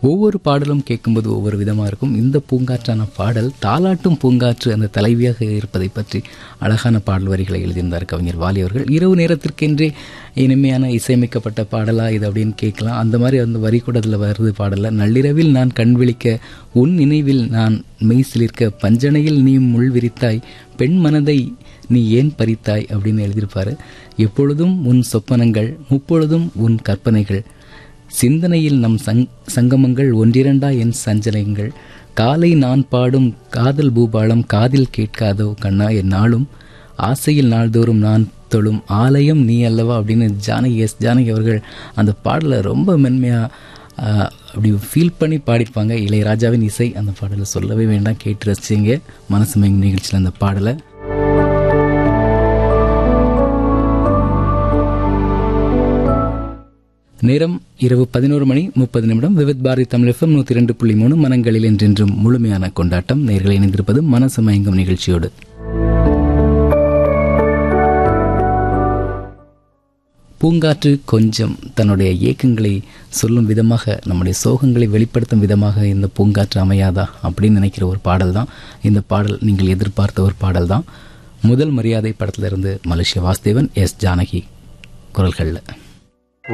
ஒவ்வொரு பாடலும் கேட்கும்போது ஒவ்வொரு விதமாக இருக்கும். இந்த பூங்காற்றான பாடல் தாலாட்டும் பூங்காற்று அந்த தலைவியாக இருப்பதை பற்றி அழகான பாடல் வரிகளை எழுதியிருந்தார் கவிஞர் வாலி அவர்கள். இரவு நேரத்திற்கென்றே இனிமையான இசையமைக்கப்பட்ட பாடலா இது அப்படின்னு கேட்கலாம். அந்த மாதிரி அந்த வரி கூட அதில் வருது பாடலில். நள்ளிரவில் நான் கண் விழிக்க உன் நினைவில் நான் மெய் சிலிர்க்க பஞ்சனையில் நீ முள் விரித்தாய் பெண் மனதை நீ ஏன் பறித்தாய் அப்படின்னு எழுதியிருப்பாரு. எப்பொழுதும் உன் சொப்பனங்கள் முப்பொழுதும் உன் கற்பனைகள் சிந்தனையில் நம் சங்கமங்கள் ஒன்றிரண்டா என் சஞ்சலங்கள் காலை நான் பாடும் காதல் பூபாலம் காதில் கேட்காதோ கண்ணா என் நாளும் ஆசையில் நாள்தோறும் நான் தொழும் ஆலயம் நீ அல்லவா அப்படின்னு ஜானகி அவர்கள் அந்த பாடலை ரொம்ப மென்மையாக அப்படி ஃபீல் பண்ணி பாடிப்பாங்க. இளையராஜாவின் இசை அந்த பாடலை சொல்லவே வேண்டாம், கேட்டு ரசிச்சிங்க மனசு மயங்கும் நிகழ்ச்சியில் அந்த பாடலை. நேரம் இரவு 11:30 விவித் பாரதி தமிழ் FM 102.3 மனங்களில் என்றென்றும் முழுமையான கொண்டாட்டம். நேர்களை இணைந்திருப்பது மனசு மயங்கும் நிகழ்ச்சியோடு. பூங்காற்று கொஞ்சம் தன்னுடைய ஏக்கங்களை சொல்லும் விதமாக, நம்முடைய சோகங்களை வெளிப்படுத்தும் விதமாக இந்த பூங்காற்று அமையாதா அப்படின்னு நினைக்கிற ஒரு பாடல் தான் இந்த பாடல். நீங்கள் எதிர்பார்த்த ஒரு பாடல் தான். முதல் மரியாதை படத்திலிருந்து மலேசியா வாசுதேவன், எஸ் ஜானகி குரல்களில்.